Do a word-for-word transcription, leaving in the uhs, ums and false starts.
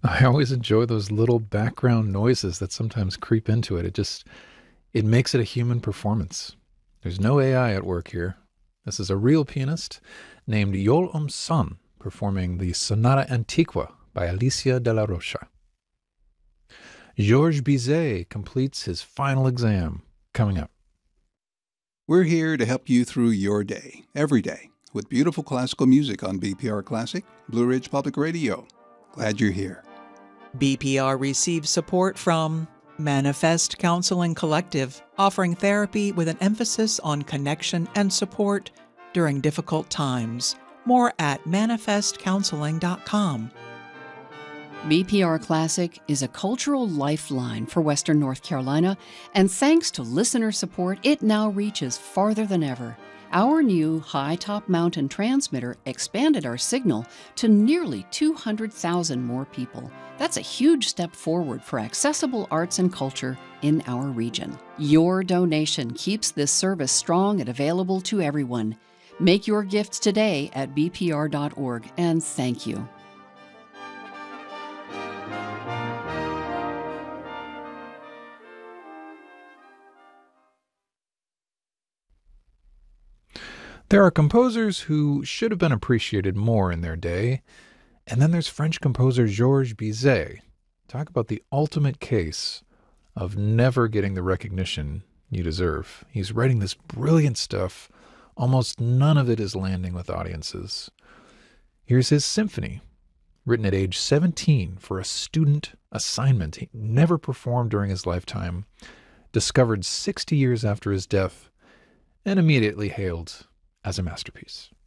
I always enjoy those little background noises that sometimes creep into it. It just it makes it a human performance. There's no A I at work here. This is a real pianist named Yol Um Son performing the Sonata Antiqua by Alicia de la Rocha. Georges Bizet completes his final exam, coming up. We're here to help you through your day, every day, with beautiful classical music on B P R Classic, Blue Ridge Public Radio. Glad you're here. B P R receives support from Manifest Counseling Collective, offering therapy with an emphasis on connection and support during difficult times. More at manifest counseling dot com. B P R Classic is a cultural lifeline for Western North Carolina, and thanks to listener support, it now reaches farther than ever. Our new high-top mountain transmitter expanded our signal to nearly two hundred thousand more people. That's a huge step forward for accessible arts and culture in our region. Your donation keeps this service strong and available to everyone. Make your gifts today at b p r dot org, and thank you. There are composers who should have been appreciated more in their day, and then there's French composer Georges Bizet. Talk about the ultimate case of never getting the recognition you deserve. He's writing this brilliant stuff. Almost none of it is landing with audiences. Here's his symphony, written at age seventeen for a student assignment he never performed during his lifetime, discovered sixty years after his death, and immediately hailed as a masterpiece.